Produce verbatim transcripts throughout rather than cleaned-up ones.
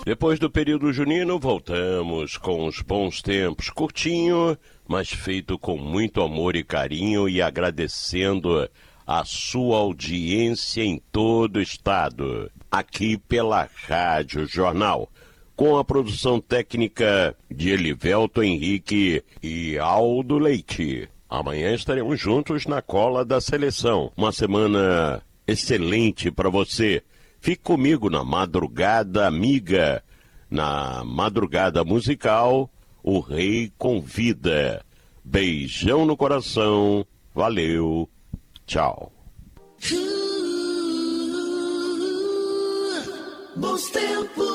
Depois do período junino, voltamos com os bons tempos, curtinho, mas feito com muito amor e carinho e agradecendo a sua audiência em todo o estado, aqui pela Rádio Jornal, com a produção técnica de Elivelto Henrique e Aldo Leite. Amanhã estaremos juntos na cola da seleção. Uma semana excelente para você. Fique comigo na Madrugada Amiga. Na Madrugada Musical, o Rei Convida. Beijão no coração. Valeu. Tchau. Bons tempos.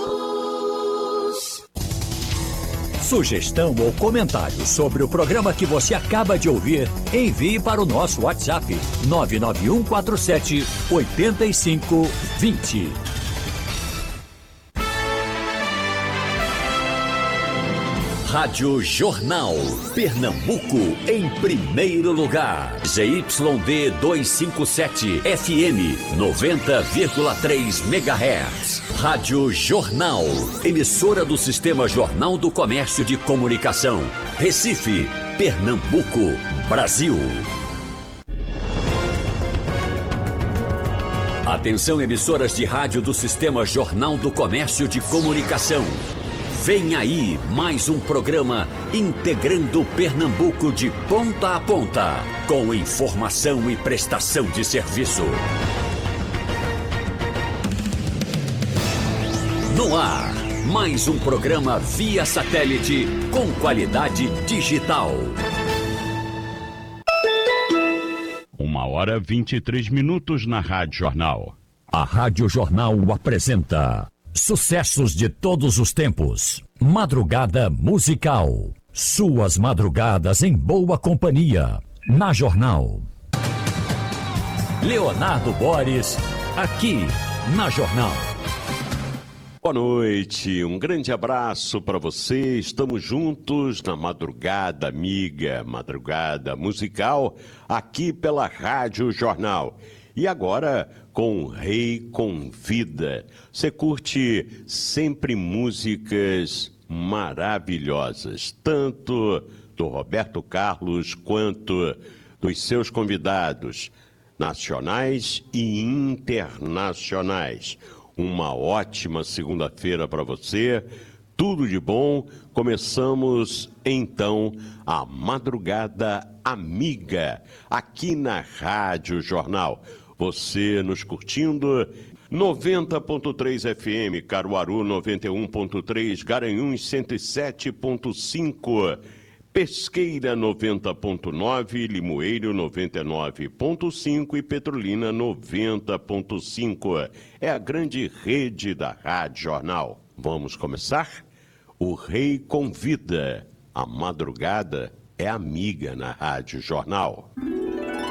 Sugestão ou comentário sobre o programa que você acaba de ouvir, envie para o nosso WhatsApp nove nove um quatro sete oito cinco dois zero. Rádio Jornal, Pernambuco em primeiro lugar. Z Y D duzentos e cinquenta e sete, F M noventa vírgula três megahertz. Rádio Jornal, emissora do Sistema Jornal do Comércio de Comunicação. Recife, Pernambuco, Brasil. Atenção, emissoras de rádio do Sistema Jornal do Comércio de Comunicação. Vem aí mais um programa integrando Pernambuco de ponta a ponta, com informação e prestação de serviço. No ar, mais um programa via satélite com qualidade digital. Uma hora vinte e três minutos na Rádio Jornal. A Rádio Jornal apresenta sucessos de todos os tempos. Madrugada Musical. Suas madrugadas em boa companhia. Na Jornal. Leonardo Boris, aqui na Jornal. Boa noite, um grande abraço para você. Estamos juntos na Madrugada Amiga, Madrugada Musical, aqui pela Rádio Jornal. E agora, com o Rei Convida. Você curte sempre músicas maravilhosas, tanto do Roberto Carlos quanto dos seus convidados, nacionais e internacionais. Uma ótima segunda-feira para você, tudo de bom. Começamos então a Madrugada Amiga, aqui na Rádio Jornal. Você nos curtindo, noventa ponto três F M, Caruaru noventa e um ponto três, Garanhuns cento e sete ponto cinco, Pesqueira noventa ponto nove, Limoeiro noventa e nove ponto cinco e Petrolina noventa ponto cinco. É a grande rede da Rádio Jornal. Vamos começar? O Rei Convida. A madrugada é amiga na Rádio Jornal.